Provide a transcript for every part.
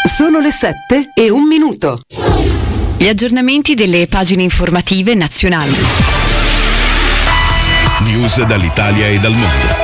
Sono le 7:01. Gli aggiornamenti delle pagine informative nazionali. News dall'Italia e dal mondo.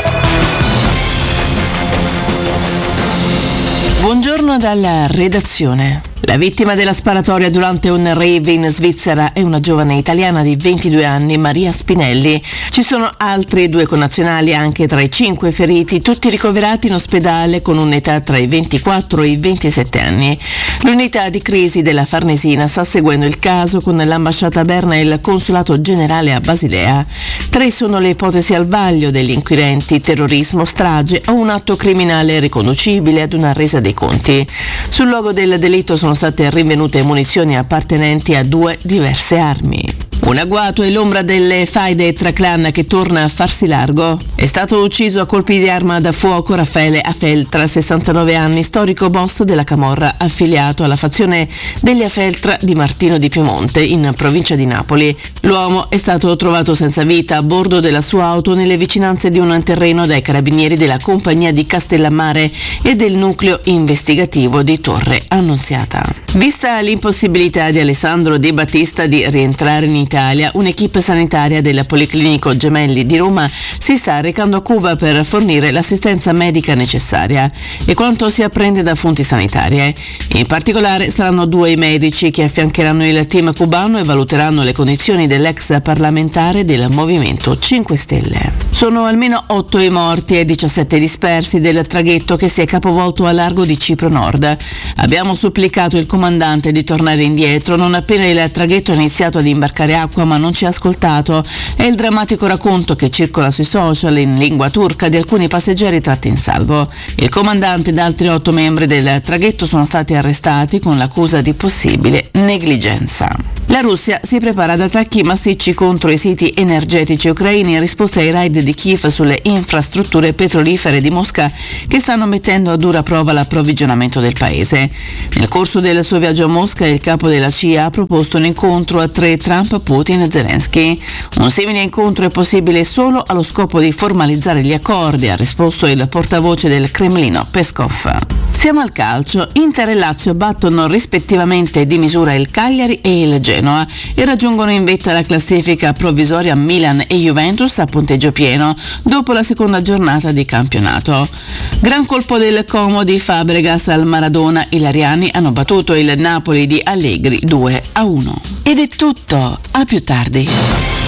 Buongiorno dalla redazione. La vittima della sparatoria durante un rave in Svizzera è una giovane italiana di 22 anni, Maria Spinelli. Ci sono altri 2 connazionali anche tra i 5 feriti, tutti ricoverati in ospedale con un'età tra i 24 e i 27 anni. L'unità di crisi della Farnesina sta seguendo il caso con l'ambasciata a Berna e il consolato generale a Basilea. 3 sono le ipotesi al vaglio degli inquirenti: terrorismo, strage o un atto criminale riconducibile ad una resa dei conti. Sul luogo del delitto sono state rinvenute munizioni appartenenti a 2 diverse armi. Un agguato è l'ombra delle faide tra clan che torna a farsi largo. È stato ucciso a colpi di arma da fuoco Raffaele Afeltra, 69 anni, storico boss della camorra, affiliato alla fazione degli Afeltra di Martino di Piemonte, in provincia di Napoli. L'uomo è stato trovato senza vita a bordo della sua auto nelle vicinanze di un terreno dai carabinieri della compagnia di Castellammare e del nucleo investigativo di Torre Annunziata. Vista l'impossibilità di Alessandro De Battista di rientrare in Italia, un'equipe sanitaria del Policlinico Gemelli di Roma si sta recando a Cuba per fornire l'assistenza medica necessaria. E quanto si apprende da fonti sanitarie? In particolare saranno 2 i medici che affiancheranno il team cubano e valuteranno le condizioni dell'ex parlamentare del Movimento 5 Stelle. Sono almeno 8 i morti e 17 dispersi del traghetto che si è capovolto a largo di Cipro Nord. Abbiamo supplicato il comandante di tornare indietro non appena il traghetto ha iniziato ad imbarcare acqua, ma non ci ha ascoltato. È il drammatico racconto che circola sui social in lingua turca di alcuni passeggeri tratti in salvo. Il comandante ed altri 8 membri del traghetto sono stati arrestati con l'accusa di possibile negligenza. La Russia si prepara ad attacchi massicci contro i siti energetici ucraini in risposta ai raid di Kiev sulle infrastrutture petrolifere di Mosca che stanno mettendo a dura prova l'approvvigionamento del paese. Nel corso del suo viaggio a Mosca, il capo della CIA ha proposto un incontro a 3 Trump, Putin e Zelensky. Un simile incontro è possibile solo allo scopo di formalizzare gli accordi, ha risposto il portavoce del Cremlino, Peskov. Siamo al calcio. Inter e Lazio battono rispettivamente di misura il Cagliari e il Genoa e raggiungono in vetta la classifica provvisoria Milan e Juventus a punteggio pieno dopo la seconda giornata di campionato. Gran colpo del Como di Fabregas al Maradona. I lariani hanno battuto il Napoli di Allegri 2-1. Ed è tutto, a più tardi.